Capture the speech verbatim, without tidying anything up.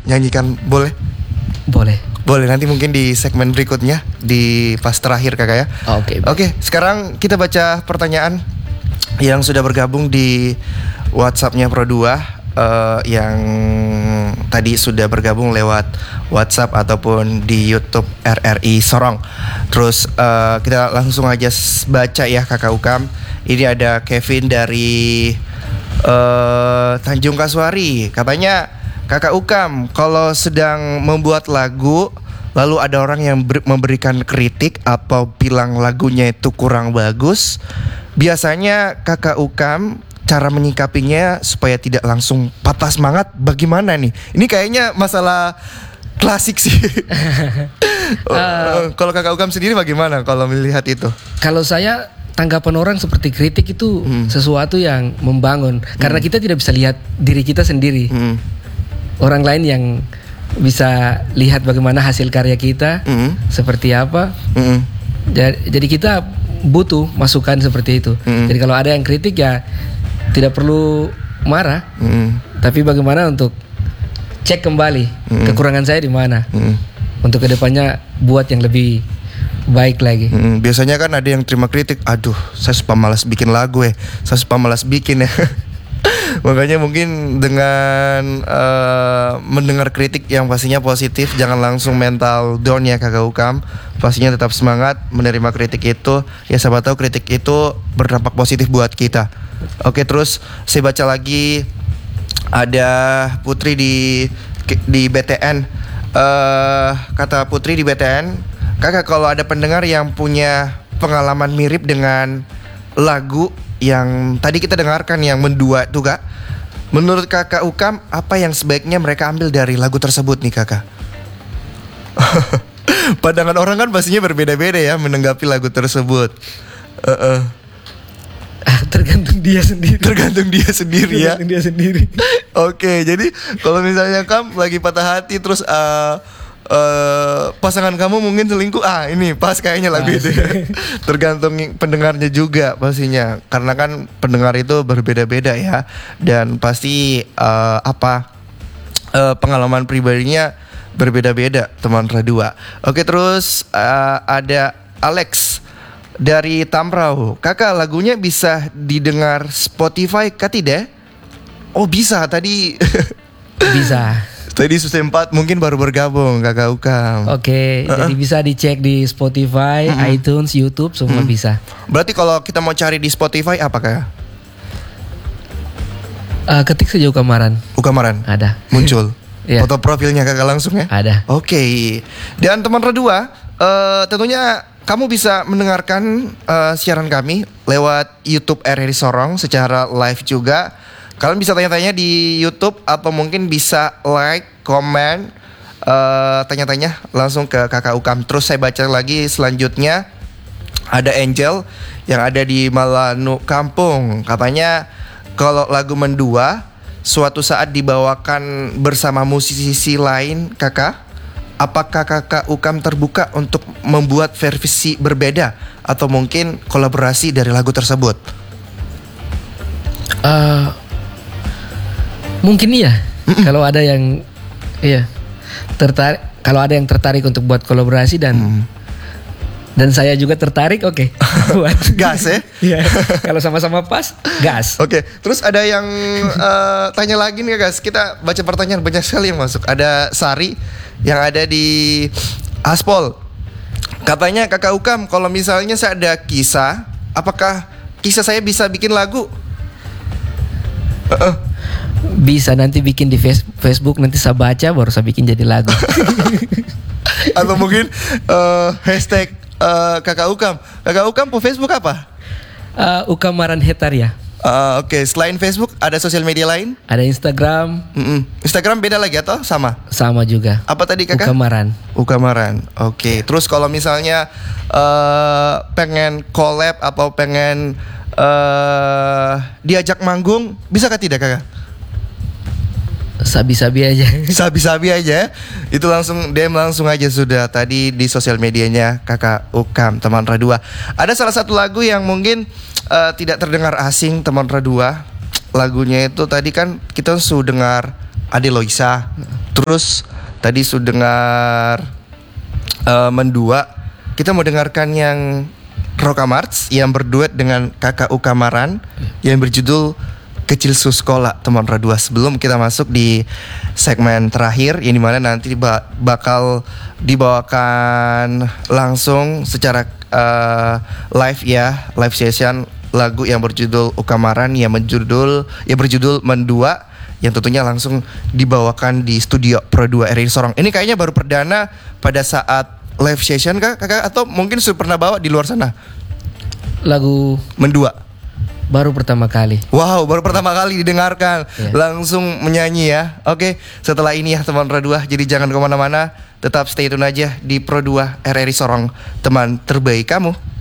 nyanyikan, boleh? Boleh. Boleh, nanti mungkin di segmen berikutnya, di pas terakhir kakak ya. Oke. Oke, okay, sekarang kita baca pertanyaan yang sudah bergabung di WhatsAppnya Pro dua, uh, yang tadi sudah bergabung lewat WhatsApp ataupun di YouTube R R I Sorong. Terus uh, kita langsung aja baca ya kakak Ukam. Ini ada Kevin dari uh, Tanjung Kasuari. Katanya, kakak Ukam, kalau sedang membuat lagu lalu ada orang yang ber- memberikan kritik atau bilang lagunya itu kurang bagus, biasanya kakak Ukam cara menyikapinya supaya tidak langsung patah semangat bagaimana nih? Ini kayaknya masalah klasik sih. uh, kalau kakak Ukam sendiri bagaimana kalau melihat itu? Kalau saya, tanggapan orang seperti kritik itu hmm. sesuatu yang membangun, hmm. karena kita tidak bisa lihat diri kita sendiri. Hmm. Orang lain yang bisa lihat bagaimana hasil karya kita, mm. seperti apa. Mm. Jadi, jadi kita butuh masukan seperti itu. Mm. Jadi kalau ada yang kritik ya tidak perlu marah, mm. tapi bagaimana untuk cek kembali mm. kekurangan saya di mana, mm. untuk kedepannya buat yang lebih baik lagi. Mm. Biasanya kan ada yang terima kritik, aduh saya suka malas bikin lagu ya, saya suka malas bikin ya. Makanya mungkin dengan uh, mendengar kritik yang pastinya positif, jangan langsung mental down ya kakak Ukam. Pastinya tetap semangat menerima kritik itu. Ya siapa tahu kritik itu berdampak positif buat kita. Oke, terus saya baca lagi ada Putri di di B T N. Uh, kata Putri di B T N, kakak kalau ada pendengar yang punya pengalaman mirip dengan lagu yang tadi kita dengarkan yang mendua tuh kak, menurut kakak Ukam apa yang sebaiknya mereka ambil dari lagu tersebut nih kakak? Pandangan orang kan pastinya berbeda-beda ya menanggapi lagu tersebut. Uh-uh. Tergantung dia sendiri. Tergantung dia sendiri ya. Tergantung dia sendiri. Oke, jadi kalau misalnya Kam lagi patah hati terus uh, Uh, pasangan kamu mungkin selingkuh, ah ini pas kayaknya lagu itu ya. Tergantung pendengarnya juga pastinya, karena kan pendengar itu berbeda-beda ya, dan pasti uh, apa uh, pengalaman pribadinya berbeda-beda teman Radua. Oke, terus uh, ada Alex dari Tamrau. Kakak, lagunya bisa didengar Spotify kah tidak? Oh bisa tadi. Bisa. Tadi Susi empat mungkin baru bergabung kakak Ukam. Oke, okay, uh-uh. jadi bisa dicek di Spotify, uh-uh. iTunes, YouTube, semua uh-uh. bisa. Berarti kalau kita mau cari di Spotify apa kak? Uh, ketik saja Ukamaran. Ukamaran? Ada. Muncul? Yeah. Foto profilnya kakak langsung ya? Ada. Oke, okay. Dan teman Radua, uh, tentunya kamu bisa mendengarkan uh, siaran kami lewat YouTube R R I Sorong secara live juga. Kalian bisa tanya-tanya di YouTube atau mungkin bisa like, komen, uh, tanya-tanya langsung ke kakak Ukam. Terus saya baca lagi selanjutnya ada Angel yang ada di Malanu Kampung. Katanya kalau lagu Mendua suatu saat dibawakan bersama musisi lain kakak, apakah kakak Ukam terbuka untuk membuat versi berbeda atau mungkin kolaborasi dari lagu tersebut? Uh, mungkin iya. Mm-mm. Kalau ada yang iya tertarik, kalau ada yang tertarik untuk buat kolaborasi dan mm. dan saya juga tertarik, oke. Okay. Buat gas ya. Iya. Kalau sama-sama pas, gas. Oke. Okay. Terus ada yang uh, tanya lagi nih guys. Kita baca pertanyaan banyak sekali yang masuk. Ada Sari yang ada di Aspol. Katanya kakak Ukam, kalau misalnya saya ada kisah, apakah kisah saya bisa bikin lagu? Uh-uh. Bisa, nanti bikin di Facebook, nanti saya baca baru saya bikin jadi lagu. Atau mungkin uh, hashtag uh, kakak Ukam. Kakak Ukam po Facebook apa? Uh, Ukamaran Hetaria. Uh, Oke, okay. Selain Facebook ada sosial media lain? Ada Instagram. Mm-mm. Instagram beda lagi atau sama? Sama juga. Apa tadi kakak? Ukamaran. Ukamaran. Oke. Okay. Terus kalau misalnya uh, pengen collab atau pengen uh, diajak manggung, bisa kah tidak kakak? Sabi-sabi aja. Sabi-sabi aja. Itu langsung D M langsung aja sudah tadi di sosial medianya kakak Ukam teman Radua. Ada salah satu lagu yang mungkin uh, tidak terdengar asing teman Radua. Lagunya itu tadi kan kita sudah dengar Ade Loisa. Terus tadi sudah dengar uh, Mendua. Kita mau dengarkan yang Roka Marts yang berduet dengan Kakak Ukamaran yang berjudul Kecil Suskola, teman Radua. Sebelum kita masuk di segmen terakhir yang dimana nanti ba- bakal dibawakan langsung secara uh, live ya, live session lagu yang berjudul Ukamaran yang berjudul yang berjudul Mendua yang tentunya langsung dibawakan di studio Pro dua R R I Sorong. Ini kayaknya baru perdana pada saat live session kak, kakak atau mungkin sudah pernah bawa di luar sana? Lagu Mendua. baru pertama kali. Wow, baru pertama kali didengarkan, yeah. langsung menyanyi ya. Oke, setelah ini ya teman Pro dua, jadi jangan kemana-mana, tetap stay tune aja di Pro dua R R I Sorong, teman terbaik kamu.